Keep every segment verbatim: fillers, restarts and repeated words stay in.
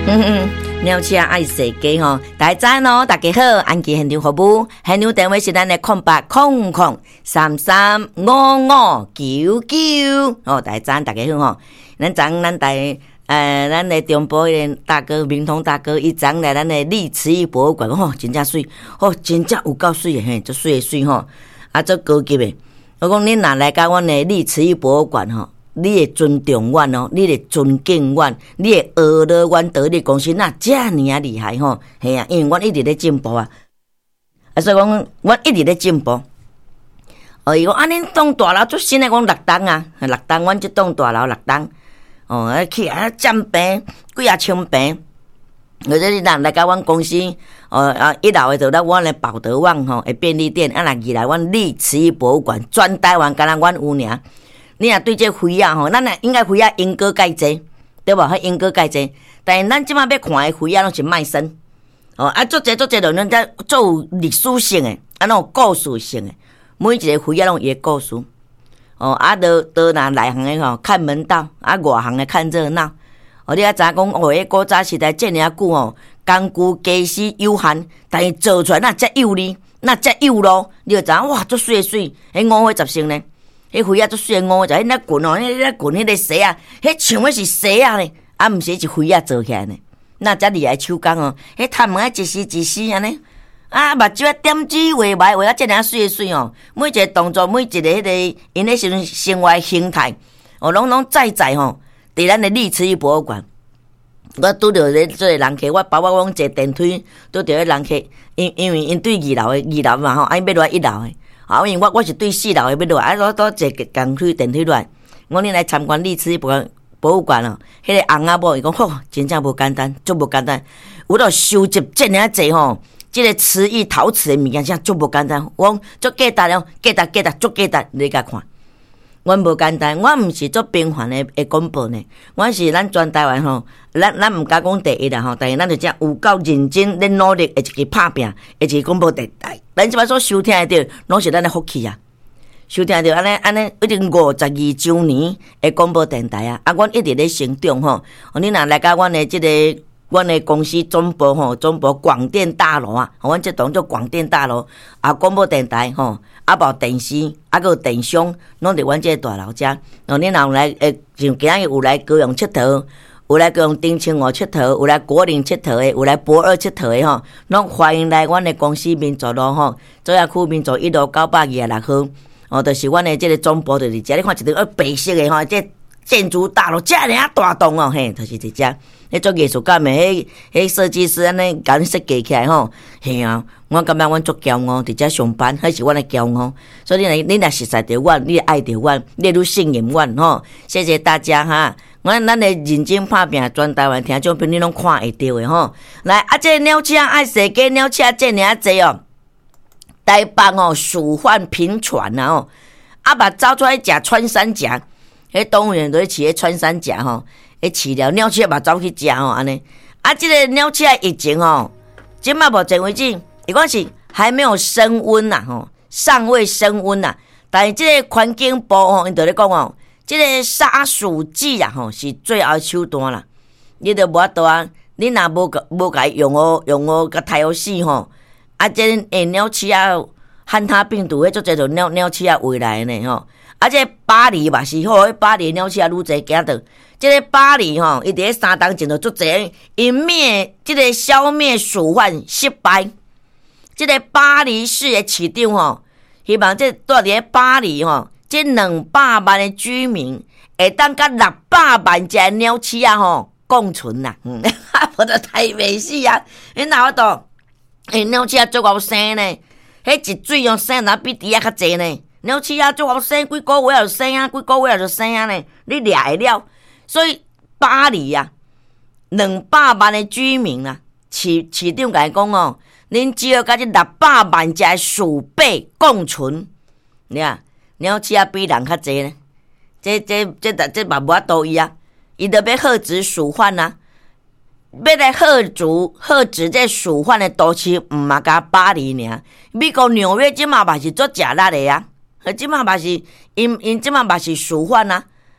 嗯嗯，鸟车爱设计吼，大家早哦，大家好，安吉现场服务，现场电话是咱的空八空空三三五五九九哦，大家早，大家好吼，咱昨咱台呃，咱的中部的大哥明通大哥，伊昨来咱的历慈义博物馆吼，真正水，吼，真正有够水的嘿，足水的水吼，啊，足高级的。我讲恁若来到阮的历慈义博物馆吼，你会尊重阮哦，你会尊敬阮，你会学了阮得力公司那遮尔啊厉害吼，嘿啊，因为阮一直咧进步啊，啊，所以讲阮一直咧进步。哦，伊讲啊，恁栋大楼最新的讲六栋啊，六栋，阮即栋大楼六栋。哦，啊去啊占平几啊千平，或者你若来到阮公司，哦啊一楼的就咱阮的宝德旺吼，的便利店，啊若二来阮历慈义博物馆，全台湾敢若阮有尔。你若对这花啊吼，咱若应该花啊应该介济，对无？迄应该介济，但是咱即马要看的花啊拢是卖身，哦啊足济足济，就咱在做有历史性的，啊拢有故事性的，每一个花啊拢有伊的故事。哦，啊，都都拿内行的吼看门道，啊，外行的看热闹。哦，你啊知讲哦，迄古早时代这么久哦，工具技师有限，但是做出来那遮有力，那遮有路，你就知影哇，足水水，迄五花十成呢，迄花啊足水五花十，迄那棍哦，迄那棍迄个蛇啊，迄像迄是蛇啊呢，啊，毋是一花啊做起来呢，那遮厉害手工哦，迄头毛啊一丝一丝安尼。啊，目睭啊点指画眉，画啊遮尔水水哦，每一个动作，每一个迄个因咧生生活形态，哦，拢拢在在吼，伫咱的历慈义博物馆。我拄着咧做人客，我包括我坐电梯拄着迄人客，因因为因对二楼的二楼嘛吼，啊因要落一楼的，啊因为我我是对四楼的要落，啊我都坐共推电梯落来，我恁来参观历慈义博博物馆哦，迄、那个翁仔某伊讲吼，真正无简单，足无简单，有到收集遮尔济吼。这个瓷艺陶瓷的物件，真足无简单。我讲足简单了，简单简单足简单，你甲看。阮无简单，我毋是做平凡的的广播呢，我是咱全台湾吼，咱咱毋敢讲第一啦吼，但是咱就只有够认真咧努力，会一个拍拼，会一个广播电台。咱即摆所收听的着，拢是咱的福气啊！收听着安尼安尼，已经五十二周年的广播电台啊！啊，阮一直咧成长吼。你若来到阮的即、这个。阮的公司总部吼，总部广电大楼啊，阮这栋叫广电大楼，啊广播电台吼，啊无电视，啊个电商，拢伫阮这大楼遮。哦，恁若来诶，像今日有来高雄佚佗，有来高雄丁清湖佚佗，有来果林佚佗的，有来博二佚佗的吼，拢欢迎来阮的公司民族路吼，左亚区民族一路九百二十六号，哦，就是阮的这个总部就是遮，你看一条白色的吼，这建筑大楼遮尔啊大栋哦，嘿，就是伫遮。迄做艺术感的，迄迄设计师安尼甲阮设计起来吼，嘿啊！我感觉阮足骄傲，伫遮上班，迄是阮的骄傲。所以你若你若熟悉着阮，你爱着阮，你愈信任阮吼。谢谢大家哈！阮咱的认真拍拼，全台湾听众朋友拢看会到的吼。来啊，这鸟车爱设计，鸟车这尔啊济哦，台北哦，蜀汉平川啊吼，啊把走出来食穿山甲，迄动物园都咧饲迄穿山甲吼。诶，饲了鸟鼠嘛走去食吼，安尼啊，这个鸟鼠的疫情吼，即嘛目前为止，伊讲是还没有升温呐，吼，尚未升温呐。但是这个环境部吼，因就咧讲哦，这个杀鼠剂啊，吼是最后手段啦。你著无法度啊，你若无无甲用哦用哦甲杀死吼，啊，这诶鸟鼠啊，汉他病毒迄做这种鸟鸟鼠啊回来呢吼。啊，这巴黎嘛是好，巴黎鸟鼠啊愈侪惊到。这个巴黎吼，伊伫咧三当前头足侪，因灭这个消灭鼠患失败。这个巴黎市的市长吼，希望这住伫巴黎吼，这两百万的居民会当甲六百万只鸟鼠啊吼共存啦。嗯，我都太袂死啊！你哪有度？诶，鸟鼠啊足够生呢，迄一水用生哪比猪啊较济呢？鸟鼠啊足够生，几个月就生啊，几个月就生啊呢？你掠会了？所以巴黎啊，两百万的居民啊，市市长甲伊讲哦，恁只要甲这六百万只鼠辈共存，你啊，鸟鼠啊比人较济呢。这这这这这嘛无法度伊啊，伊著要遏制鼠患啊，要来遏制遏制这鼠患的都市，毋嘛甲巴黎尔，美国纽约即嘛嘛是做食力的啊，即嘛嘛是因因即嘛嘛是鼠患啊。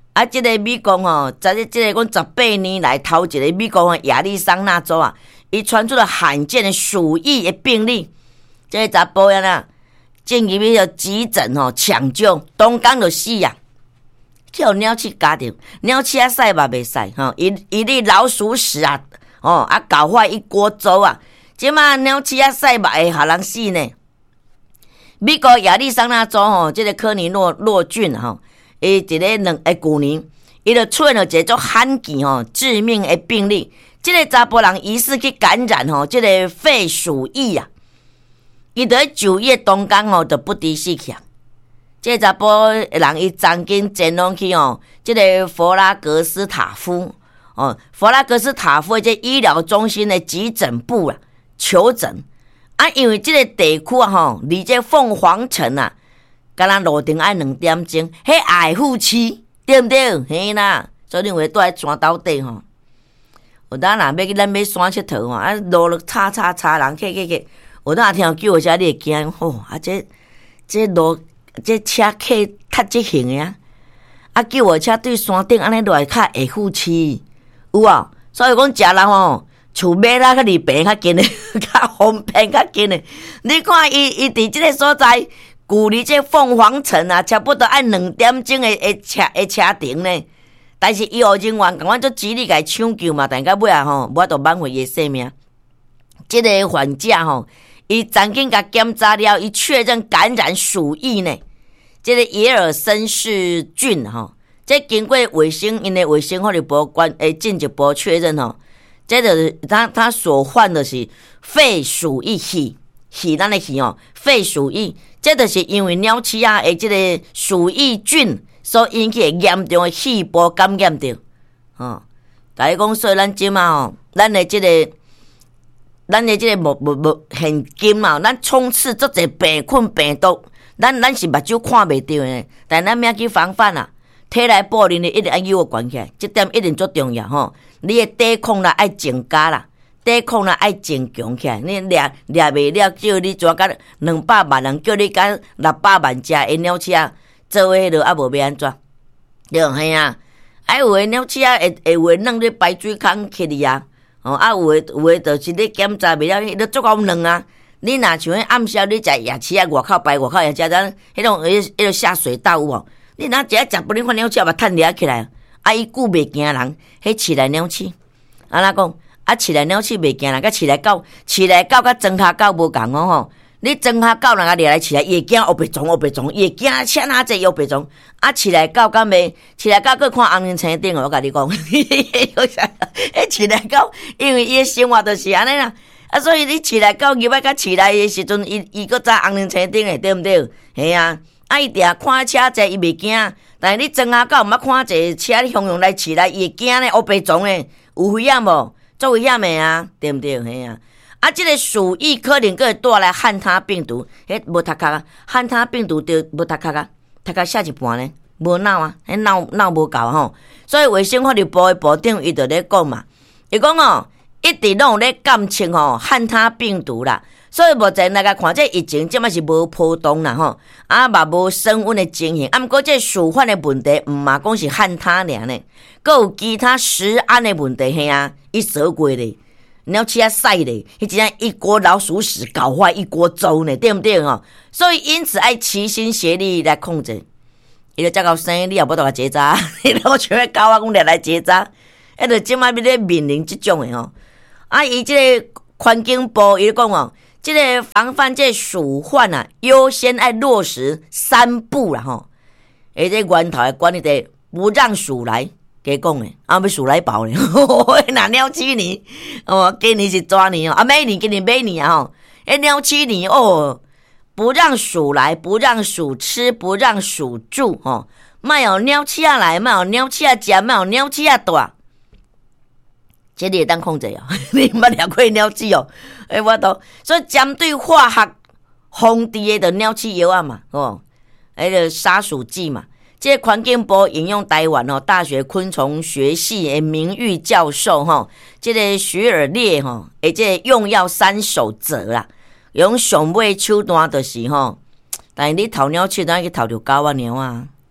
啊，即、這個美國吼，在即即個阮十八年來頭一個美國吼亞利桑那州啊，伊傳出了罕見的鼠疫的病例，即、這個查甫人啊，進入去就急診吼搶救，當天就死啊！叫鳥鼠咬着，鳥鼠啊屎嘛袂使吼，伊伊哩老鼠屎啊，哦啊搞壞一鍋粥啊！即嘛鳥鼠啊屎嘛會互人死呢？美國亞利桑那州吼，即、這個科尼諾諾郡吼。伊一個兩誒舊年，伊就出現了一個足罕見吼致命的病例。即、這個查甫人疑似去感染吼，即、這個肺鼠疫啊，伊就喺就醫當天吼就不敵死去啊。即、這個查甫人伊曾經前往去吼，即、這個佛拉格斯塔夫哦，佛拉格斯塔夫即醫療中心的急診部啊求診啊，因為即個地區啊吼，離這鳳凰城啊。敢若路程愛兩點鐘，迄愛護區對毋對？嘿啦，所以認為住喺山島底吼。有當若要去咱要山佚佗吼，啊路路叉叉叉人去去去，有當聽叫我車你會驚吼，啊這這路這車客較急行的啊，啊叫我車對山頂安尼落來較會護區，有啊。所以講食人吼，厝買啦較離病較近的，較方便較近的。你看伊伊佇即個所在。距離這鳳凰城啊，差不多按兩點鐘的的車的車程呢。但是醫護人員趕快做極力來搶救嘛，但到尾啊吼，無法度挽回伊性命。這個患者吼，伊曾經甲檢查了，伊確認感染鼠疫呢。這個耶爾森氏菌吼，這經過衛生因的衛生福利部關誒進一步確認吼，這個他他所患的是肺鼠疫氣氣咱的氣哦，肺鼠疫。這就是因為鳥鼠啊，誒，這個鼠疫菌所引起嚴重的氣部感染着，哦，甲你講，所以咱即嘛吼，咱的這個，咱的這個目目目現今嘛，咱充斥足儕病菌病毒，咱咱是目睭看袂到的，但咱要去防範啊，體內保齡的一定要有個關起來，這點一定足重要吼，你的抵抗力愛增加啦。抵抗力愛增強起來，你掠掠袂了，叫你抓甲兩百萬人，叫你甲六百萬隻的鳥鼠啊，做伙落啊無要安怎？對嘿啊，啊有的鳥鼠啊會會會弄咧排水孔起哩啊，哦啊有的有的就是你檢查袂了，迄個足夠軟啊。你若像迄暗時你食夜市啊，外口排外口夜市咱迄種迄迄個下水道有無？你若食食不哩看鳥鼠嘛趁掠起來，啊伊久袂驚人，迄飼來鳥鼠，安怎講？啊，飼來鳥鼠袂驚啦，甲飼來狗，飼來狗甲裝下狗無共哦吼。你裝下狗人家掠來飼來，伊會驚黑白撞黑白撞，伊會驚請哪隻黑白撞。啊，飼來狗敢袂？飼來狗佮看紅領青頂哦，我甲你講，迄飼來狗，因為伊的生活就是安尼啦。啊，所以你飼來狗入來甲飼來的時陣，伊伊佮早紅領青頂的，對毋對？嘿啊，啊伊定看車者伊袂驚，但是你裝下狗毋捌看者車你雄雄來飼來，伊會驚呢黑白撞的，有危險無？做危險的啊，對毋對？嘿啊，啊，這個鼠疫可能個帶來漢他病毒，迄無讀殼啊，漢他病毒就無讀殼啊，讀殼寫一半呢，無腦啊，迄腦腦無夠吼，所以衛生福利部的部長伊就咧講嘛，伊講哦，一直攏有咧監測吼漢他病毒啦，所以目前來甲看這疫情，即擺是無波動啦吼，啊嘛無升溫的情形，啊毋過這鼠患的問題，毋嘛講是漢他爾呢，閣有其他食安的問題，嘿啊。一蛇過咧，鳥鼠啊屎咧，迄真正一鍋老鼠屎搞壞一鍋粥呢，對毋對吼？所以因此愛齊心協力來控制。伊就才到生，你也無得甲結紮，伊就全部搞我講來來結紮，迄就即擺要咧面臨即種誒吼。啊，伊即個環境部伊講哦，即個防範即個鼠患啊，優先愛落實三步啦吼。而且源頭誒管理者不讓鼠來。加講誒，啊要鼠來寶咧，那鳥鼠年哦，今年是抓年哦，啊每年今年每年啊吼，誒鳥鼠年哦，不讓鼠來，不讓鼠吃，不讓鼠住吼，莫有鳥鼠啊來，莫有鳥鼠啊食，莫有鳥鼠啊大，這你會當控制哦，你毋捌掠過鳥鼠哦，誒我都所以針對化學防治誒的鳥鼠藥啊嘛，哦，迄個殺鼠劑嘛。這個環境部引用台灣大學昆蟲學系的名譽教授吼，這個徐爾烈吼，誒，這個用藥三守則啦，用上尾手段就是吼，但是你偷鳥鼠，當然去偷着狗啊貓啊，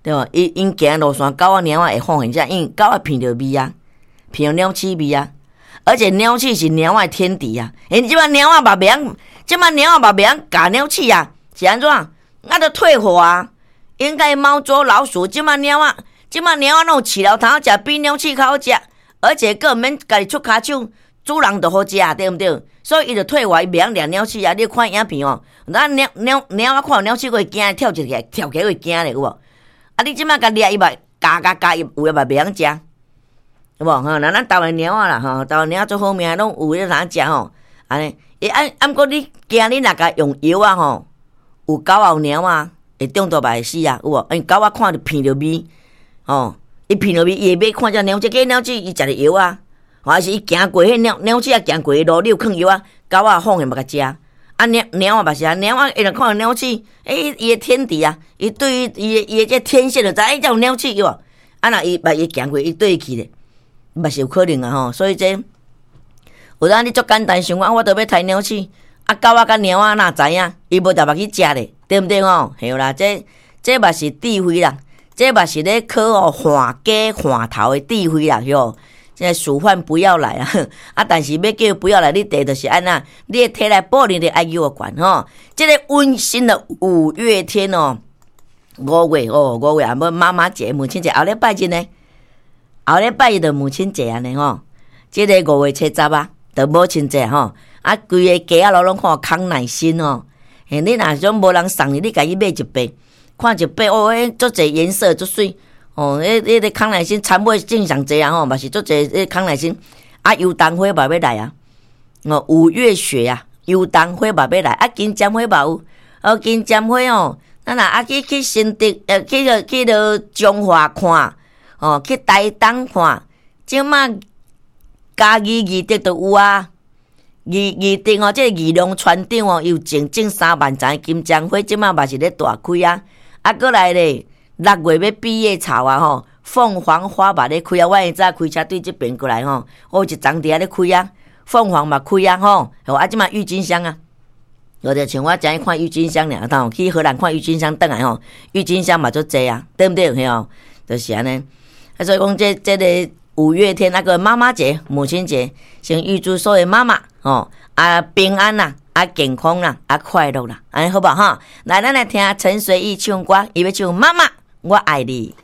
对无？伊因行路线，狗仔猫仔会放现只，因为狗仔闻着味啊，闻着鸟鼠味啊，而且鸟鼠是猫仔天敌啊。因即摆猫仔嘛袂晓，即摆猫仔嘛袂晓咬鸟鼠啊，是安怎？啊，着退火啊！应该猫捉老鼠，即摆猫仔，即摆猫仔拢有饲了通食，比鸟鼠较好食，而且个免家己出骹手，主人着好食，对毋对？所以伊着退火，伊袂晓掠鸟鼠啊！你看影片哦，咱猫猫猫仔看鸟鼠会惊，跳起来跳起来会惊咧，有无？啊，你即摆甲掠伊嘛，咬咬咬伊有诶嘛袂晓食，有无？吼，那咱台湾猫仔啦，吼，台湾猫仔最好命，拢有咧通食吼，安尼。伊按按过你惊你若甲用药啊吼，有狗仔有猫仔会中毒嘛会死啊，有无？因狗仔看着闻着味，吼，伊闻着味，伊会买看只鸟鼠，个鸟鼠伊食着药啊，还是伊行过迄鸟鸟鼠啊行过路，你有囥药啊，狗仔放下嘛甲食。啊，猫猫啊嘛是啊，猫啊伊若看到鸟鼠，诶，伊诶天敌啊，伊对于伊诶伊诶这天线就知，哎，这有鸟鼠有无？啊，若伊捌伊行过，伊对去咧，嘛是有可能啊吼，所以这。有当你足简单想法，我都要杀鸟鼠，啊狗仔甲猫仔哪知影？伊无逐目去食咧，对毋对吼？嘿啦，这这嘛是智慧啦，这嘛是咧考哦换家换头的智慧啦，哟！这鼠患不要来啊！啊，但是要叫不要来，你第就是安那，你的体内保你的爱给我管吼。这个温馨的五月天哦，五月哦，五月啊，要妈妈节、母亲节，后礼拜日呢，后礼拜日就母亲节安尼吼。这个五月七十啊。着母亲节吼，啊，规个家啊，拢拢看康乃馨哦。嘿，你若种无人送你，你家己买一包，看一包哦，迄足侪颜色足水哦。迄迄个康乃馨参尾正上济啊吼，嘛是足侪迄康乃馨啊，油桐花嘛要来啊。哦，五月雪啊，油桐花嘛要来啊，金针花嘛有。哦，金针花哦，咱若啊去去新竹呃，去着去着中华看，哦，去台东看，即马。嘉义义德都有啊，义义德哦，这义龙船长哦，有整整三万丛金针花，即马嘛是咧大开啊。啊，过来咧，六月要毕业草啊吼，凤凰花嘛咧开啊。我现在开车对这边过来吼，我一丛伫遐咧开啊，凤凰嘛开啊吼。啊，即马郁金香啊，我就像我昨看郁金香尔，当去荷兰看郁金香倒来吼，郁金香嘛足济啊，对不对？嘿哦，就是安尼。啊，所以讲这这个。五月天那个妈妈节、母亲节，先预祝所有妈妈哦啊平安啦、啊健康啦、啊快乐啦，安尼好不好哈？来，咱来听陈随意唱歌，伊要唱《妈妈我爱你》。